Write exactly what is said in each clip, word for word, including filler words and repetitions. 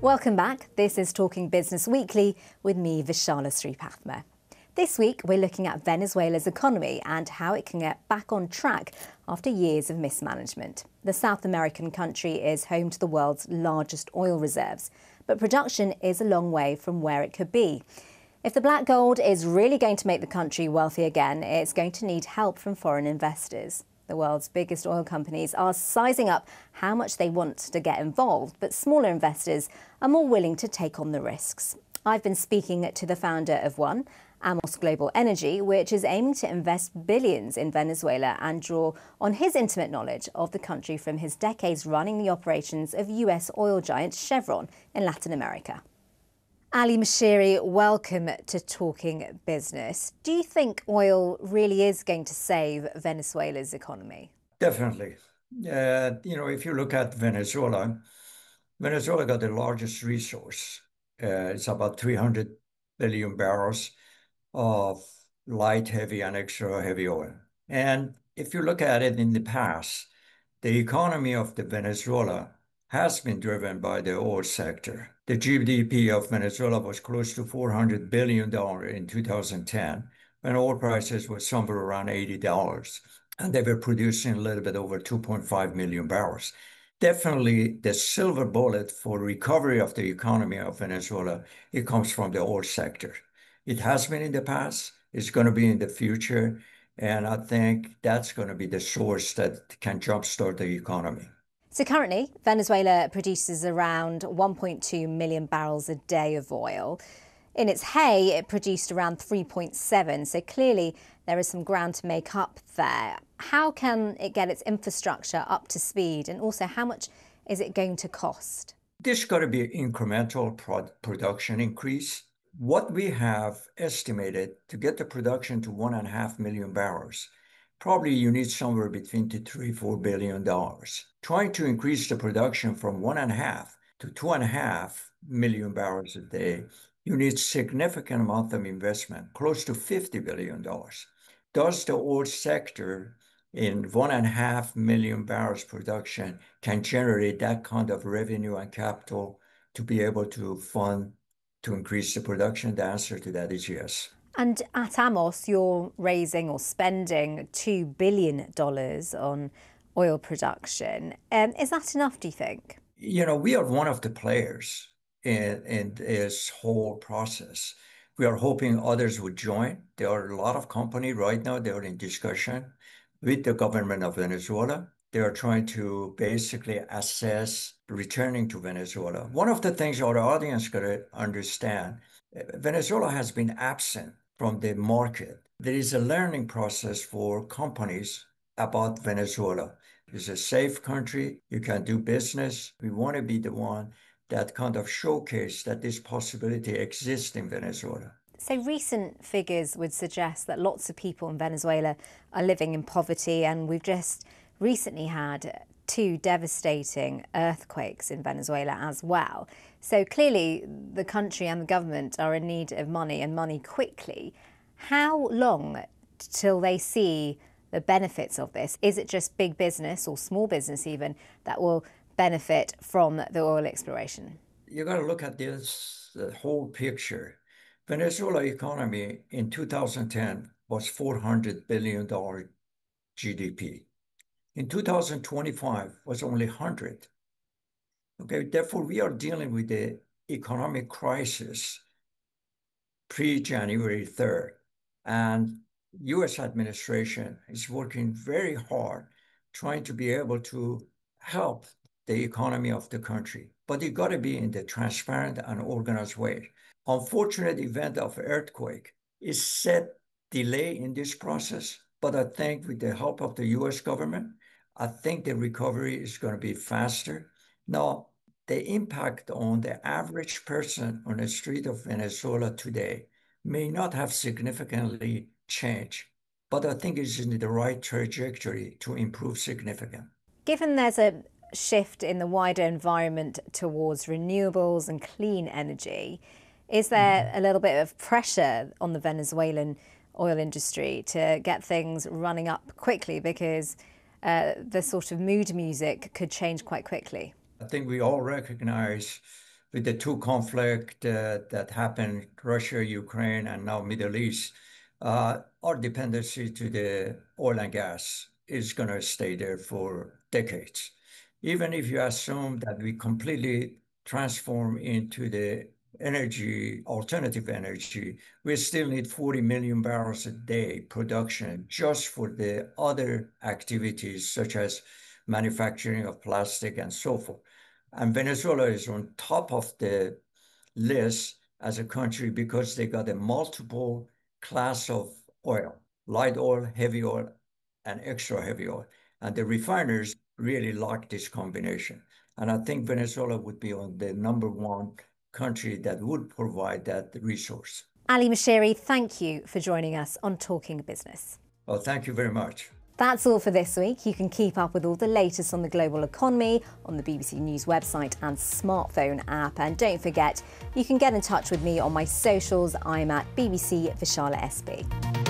Welcome back. This is Talking Business Weekly with me, Vishala Sripathma. This week, we're looking at Venezuela's economy and how it can get back on track after years of mismanagement. The South American country is home to the world's largest oil reserves, but production is a long way from where it could be. If the black gold is really going to make the country wealthy again, it's going to need help from foreign investors. The world's biggest oil companies are sizing up how much they want to get involved, but smaller investors are more willing to take on the risks. I've been speaking to the founder of one, Amos Global Energy, which is aiming to invest billions in Venezuela and draw on his intimate knowledge of the country from his decades running the operations of U S oil giant Chevron in Latin America. Ali Moshiri, welcome to Talking Business. Do you think oil really is going to save Venezuela's economy? Definitely. Uh, you know, if you look at Venezuela, Venezuela got the largest resource. Uh, it's about three hundred billion barrels of light, heavy, and extra heavy oil. And if you look at it in the past, the economy of the Venezuela has been driven by the oil sector. The G D P of Venezuela was close to four hundred billion dollars in two thousand ten, when oil prices were somewhere around eighty dollars. And they were producing a little bit over two point five million barrels. Definitely the silver bullet for recovery of the economy of Venezuela, it comes from the oil sector. It has been in the past, it's going to be in the future, and I think that's going to be the source that can jumpstart the economy. So currently, Venezuela produces around one point two million barrels a day of oil. In its hay, it produced around three point seven, so clearly there is some ground to make up there. How can it get its infrastructure up to speed, and also how much is it going to cost? There's got to be an incremental pro production increase. What we have estimated to get the production to one and a half million barrels, probably you need somewhere between two, three, four billion dollars. Trying to increase the production from one and a half to two and a half million barrels a day, you need significant amount of investment, close to fifty billion dollars. Does the oil sector in one and a half million barrels production can generate that kind of revenue and capital to be able to fund to increase the production? The answer to that is yes. And at Amos, you're raising or spending two billion dollars on oil production. Um, is that enough, do you think? You know, we are one of the players in, in this whole process. We are hoping others would join. There are a lot of companies right now, they are in discussion with the government of Venezuela. They are trying to basically assess returning to Venezuela. One of the things our audience got to understand, Venezuela has been absent from the market. There is a learning process for companies about Venezuela. It's a safe country. You can do business. We want to be the one that kind of showcase that this possibility exists in Venezuela. So recent figures would suggest that lots of people in Venezuela are living in poverty, and we've just recently had two devastating earthquakes in Venezuela as well. So clearly the country and the government are in need of money, and money quickly. How long till they see the benefits of this? Is it just big business or small business even that will benefit from the oil exploration? You got to look at this the whole picture. Venezuela economy in two thousand ten was four hundred billion dollars G D P. In two thousand twenty-five was only one hundred. Okay, therefore we are dealing with the economic crisis pre-January third, and U S administration is working very hard trying to be able to help the economy of the country, but it got to be in the transparent and organized way. Unfortunate event of earthquake is set delay in this process, but I think with the help of the U S government, I think the recovery is going to be faster. Now, the impact on the average person on the street of Venezuela today may not have significantly changed, but I think it's in the right trajectory to improve significantly. Given there's a shift in the wider environment towards renewables and clean energy, is there mm-hmm. a little bit of pressure on the Venezuelan oil industry to get things running up quickly, because uh, the sort of mood music could change quite quickly? I think we all recognize with the two conflict uh, that happened, Russia, Ukraine, and now Middle East, uh, our dependency to the oil and gas is going to stay there for decades. Even if you assume that we completely transform into the energy, alternative energy, we still need forty million barrels a day production just for the other activities such as manufacturing of plastic and so forth. And Venezuela is on top of the list as a country because they got a multiple class of oil, light oil, heavy oil, and extra heavy oil. And the refiners really like this combination. And I think Venezuela would be on the number one country that would provide that resource. Ali Moshiri, thank you for joining us on Talking Business. Well, thank you very much. That's all for this week. You can keep up with all the latest on the global economy on the B B C News website and smartphone app. And don't forget, you can get in touch with me on my socials. I'm at B B C Vishala S B.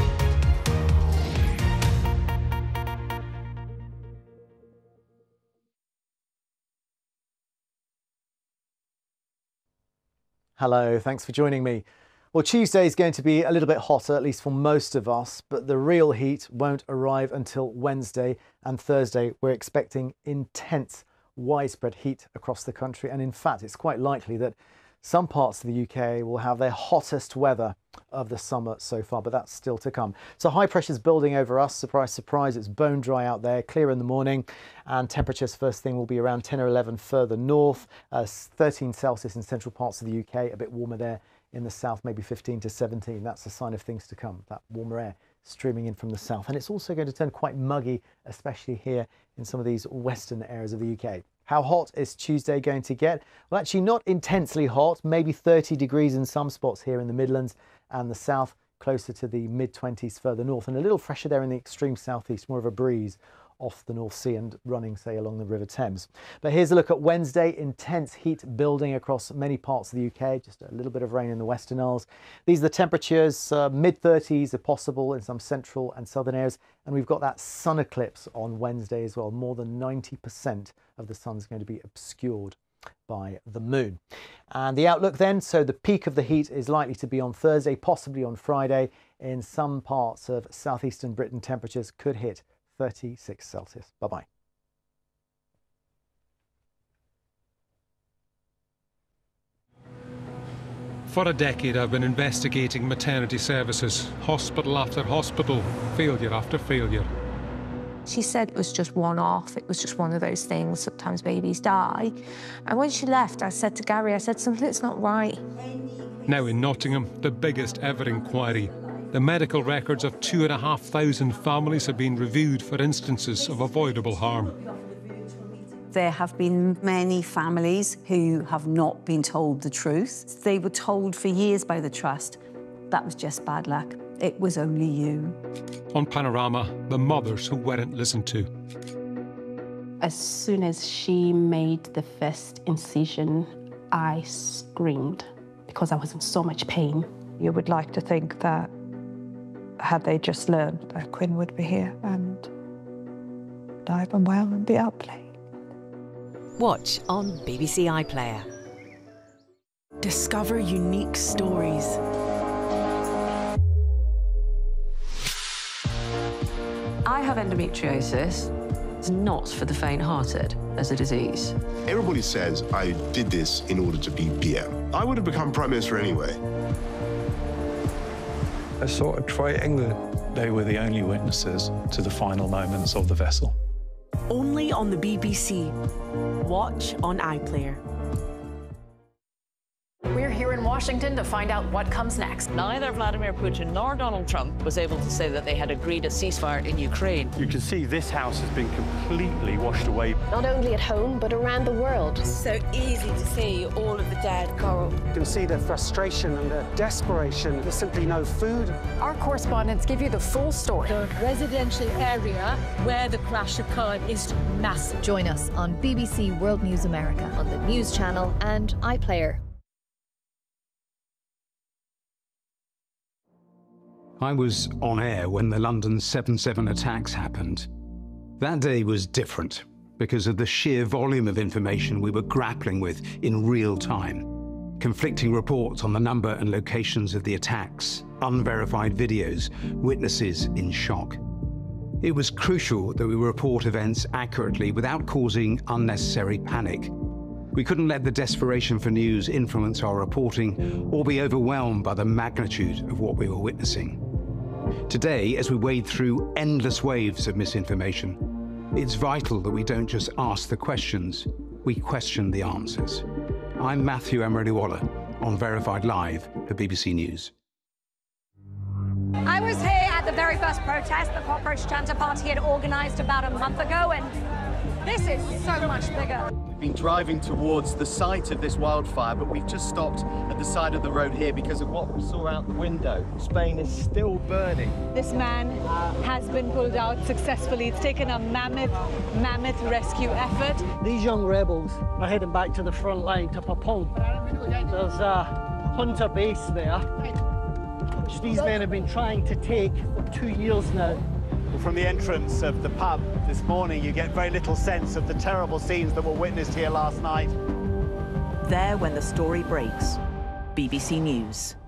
Hello, thanks for joining me. Well, Tuesday is going to be a little bit hotter, at least for most of us, but the real heat won't arrive until Wednesday and Thursday. We're expecting intense, widespread heat across the country. And in fact, it's quite likely that some parts of the U K will have their hottest weather of the summer so far, but that's still to come. So high pressure's building over us. Surprise, surprise, it's bone dry out there, clear in the morning, and temperatures first thing will be around ten or eleven further north, uh, thirteen Celsius in central parts of the U K, a bit warmer there in the south, maybe fifteen to seventeen. That's a sign of things to come, that warmer air streaming in from the south. And it's also going to turn quite muggy, especially here in some of these western areas of the U K. How hot is Tuesday going to get? Well, actually not intensely hot, maybe thirty degrees in some spots here in the Midlands and the south, closer to the mid twenties further north, and a little fresher there in the extreme southeast, more of a breeze off the North Sea and running, say, along the River Thames. But here's a look at Wednesday. Intense heat building across many parts of the U K, just a little bit of rain in the Western Isles. These are the temperatures, uh, mid thirties are possible in some central and southern areas. And we've got that sun eclipse on Wednesday as well. More than ninety percent of the sun's going to be obscured by the moon. And the outlook then, so the peak of the heat is likely to be on Thursday, possibly on Friday. In some parts of southeastern Britain, temperatures could hit thirty-six Celsius. Bye-bye. For a decade, I've been investigating maternity services, hospital after hospital, failure after failure. She said it was just one-off, it was just one of those things, sometimes babies die. And when she left, I said to Gary, I said, something's not right. Now in Nottingham, the biggest ever inquiry. The medical records of two and a half thousand families have been reviewed for instances of avoidable harm. There have been many families who have not been told the truth. They were told for years by the Trust that was just bad luck. It was only you. On Panorama, the mothers who weren't listened to. As soon as she made the first incision, I screamed because I was in so much pain. You would like to think that had they just learned that Quinn would be here and alive and well and be out playing. Watch on B B C iPlayer. Discover unique stories. I have endometriosis. It's not for the faint-hearted as a disease. Everybody says I did this in order to be P M. I would have become Prime Minister anyway. A sort of triangle. They were the only witnesses to the final moments of the vessel. Only on the B B C. Watch on iPlayer. We're here in Washington to find out what comes next. Neither Vladimir Putin nor Donald Trump was able to say that they had agreed a ceasefire in Ukraine. You can see this house has been completely washed away. Not only at home, but around the world. It's so easy to see all of the dead coral. You can see the frustration and the desperation. There's simply no food. Our correspondents give you the full story. The residential area where the crash occurred is massive. Join us on B B C World News America on the News Channel and iPlayer. I was on air when the London seven seven attacks happened. That day was different because of the sheer volume of information we were grappling with in real time. conflicting reports on the number and locations of the attacks, unverified videos, witnesses in shock. It was crucial that we report events accurately without causing unnecessary panic. We couldn't let the desperation for news influence our reporting or be overwhelmed by the magnitude of what we were witnessing. Today, as we wade through endless waves of misinformation, it's vital that we don't just ask the questions, we question the answers. I'm Matthew Emery-Waller on Verified Live for B B C News. I was here at the very first protest the Cockroach Chanter Party had organised about a month ago, and this is so much bigger. We've been driving towards the site of this wildfire, but we've just stopped at the side of the road here because of what we saw out the window. Spain is still burning. This man has been pulled out successfully. It's taken a mammoth, mammoth rescue effort. These young rebels are heading back to the front line, to Papon. There's a Hunter base there, which these men have been trying to take for two years now. From the entrance of the pub this morning, you get very little sense of the terrible scenes that were witnessed here last night. There when the story breaks. B B C News.